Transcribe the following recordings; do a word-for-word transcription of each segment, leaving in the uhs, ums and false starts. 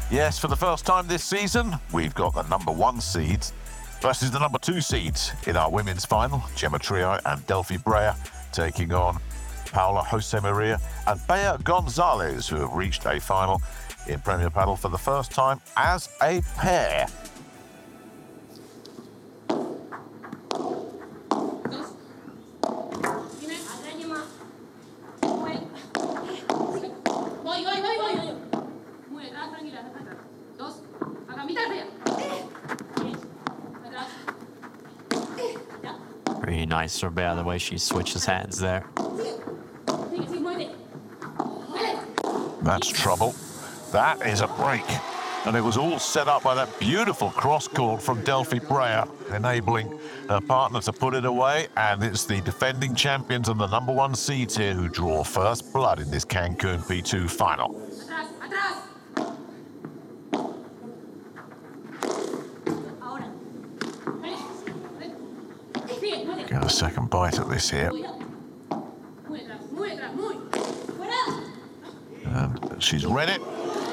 Yes, for the first time this season, we've got the number one seeds versus the number two seeds in our women's final. Gemma Triay and Delphi Breyer taking on Paula Josemaria and Bea Gonzalez, who have reached a final in Premier Padel for the first time as a pair. Pretty nice for Bea, the way she switches hands there. That's trouble. That is a break. And it was all set up by that beautiful cross-court from Delphi Breyer, enabling her partner to put it away. And it's the defending champions and the number one seeds here who draw first blood in this Cancun P two final. Get a second bite at this here. Um, she's read it.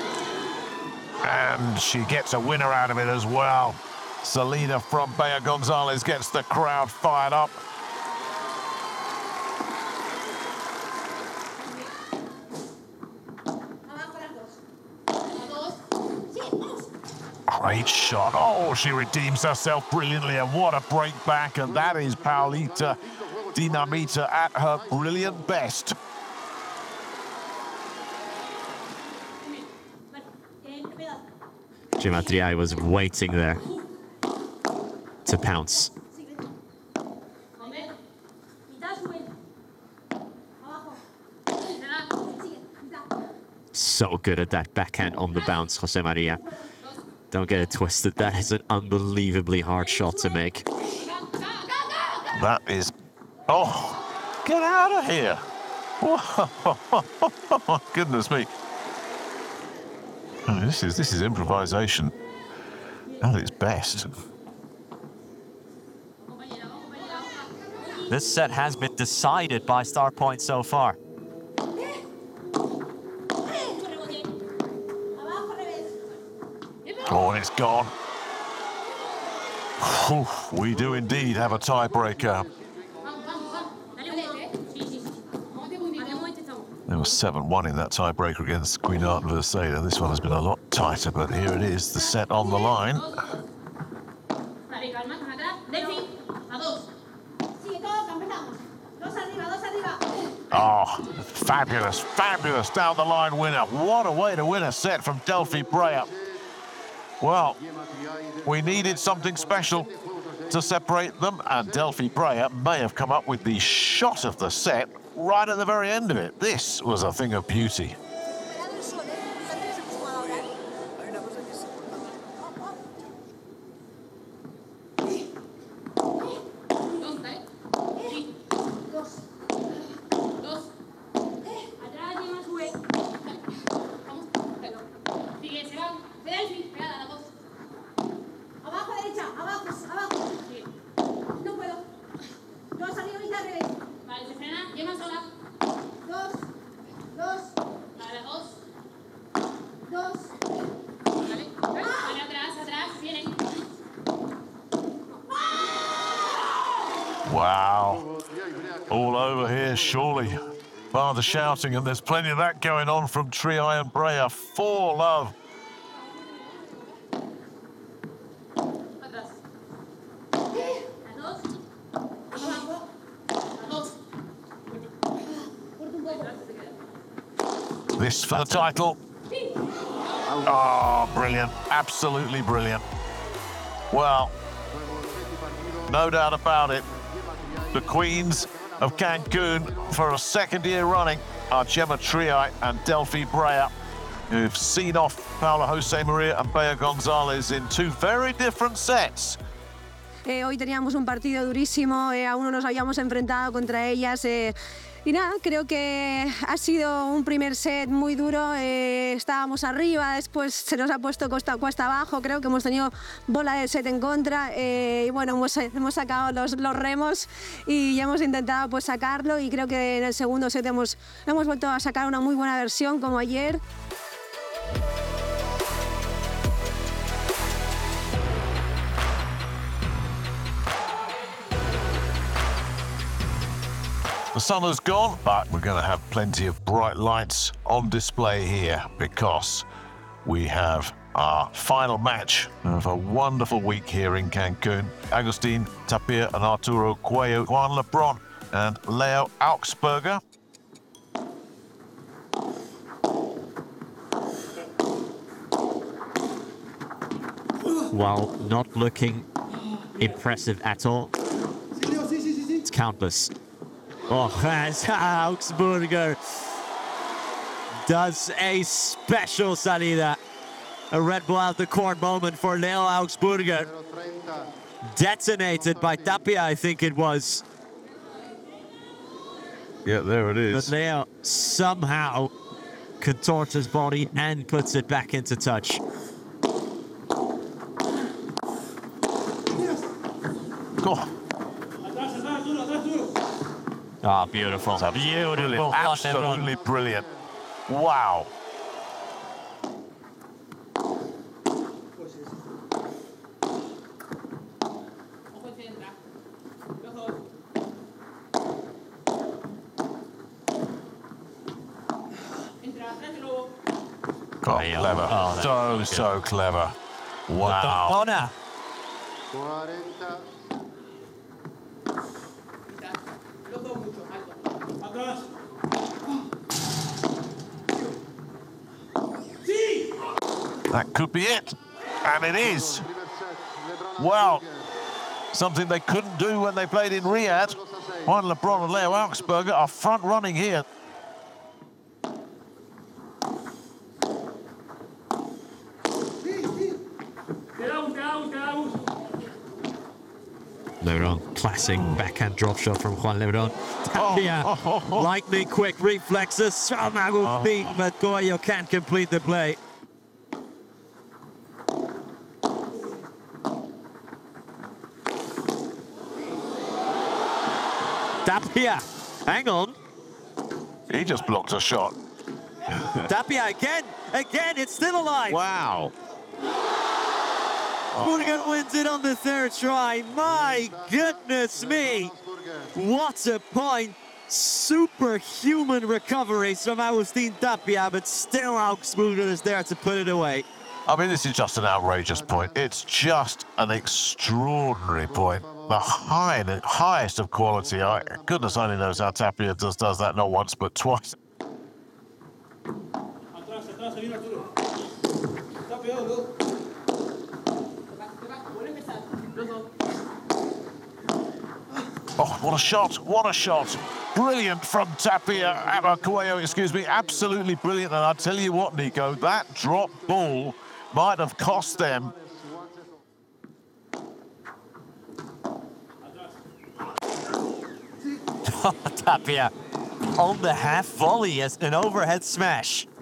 And she gets a winner out of it as well. Selena from Bea Gonzalez gets the crowd fired up. Great shot. Oh, she redeems herself brilliantly, and what a break back. And that is Paulita Dinamita at her brilliant best. Gemma Triay was waiting there to pounce. So good at that backhand on the bounce, Josemaria. Don't get it twisted. That is an unbelievably hard shot to make. That is... Oh, get out of here. Oh, goodness me. Oh, this is this is improvisation at its best. This set has been decided by star points so far. Oh, and it's gone. Whew, we do indeed have a tiebreaker. There was seven one in that tiebreaker against Guinart and Verseda. This one has been a lot tighter, but here it is, the set on the line. Oh, fabulous, fabulous down the line winner. What a way to win a set from Delphi Breyer. Well, we needed something special to separate them, and Delphi Breyer may have come up with the shot of the set right at the very end of it. This was a thing of beauty. Wow. All over here, surely. Bar the shouting, and there's plenty of that going on from Triay and Breyer. four love. This for the title. Oh, brilliant. Absolutely brilliant. Well, no doubt about it. The queens of Cancun for a second year running are Gemma Triay and Delphi Breyer, who've seen off Paula Josemaria and Bea Gonzalez in two very different sets. Eh, hoy teníamos un partido durísimo, eh, aún no nos habíamos enfrentado contra ellas. Eh, Y nada, creo que ha sido un primer set muy duro, eh, estábamos arriba, después se nos ha puesto costa, cuesta abajo, creo que hemos tenido bola de set en contra, eh, y bueno, hemos, hemos sacado los, los remos y ya hemos intentado pues sacarlo, y creo que en el segundo set hemos, hemos vuelto a sacar una muy buena versión como ayer. The sun has gone, but we're going to have plenty of bright lights on display here because we have our final match of a wonderful week here in Cancun. Agustin Tapia and Arturo Cuello, Juan Lebron and Leo Augsburger. While not looking impressive at all, it's countless. Oh, as Augsburger does a special salida. A Red Bull out the court moment for Leo Augsburger. Detonated by Tapia, I think it was. Yeah, there it is. But Leo somehow contorts his body and puts it back into touch. Oh. Oh, beautiful. Beautiful. Absolutely brilliant. Wow. Oh, clever. Oh, so, so clever. Wow. Honor. That could be it. And it is. Well, something they couldn't do when they played in Riyadh. Juan Lebron and Leo Augsburger are front running here. Lebron, classic backhand drop shot from Juan Lebron. Tapia, Oh, oh, oh, oh. lightning quick reflexes. Somehow beat, but Cuello can't complete the play. Tapia, hang on. He just blocked a shot. Tapia again, again, it's still alive. Wow. Burger wins it on the third try. My goodness me. What a point. Superhuman recoveries from Agustin Tapia, but still Augsburger is there to put it away. I mean, this is just an outrageous point. It's just an extraordinary point. The high, the highest of quality. I, goodness only knows how Tapia does, does that not once but twice. Oh, what a shot, what a shot. Brilliant from Tapia, uh, Cuello, excuse me, absolutely brilliant. And I'll tell you what, Nico, that drop ball might have cost them. Tapia on the half volley as an overhead smash.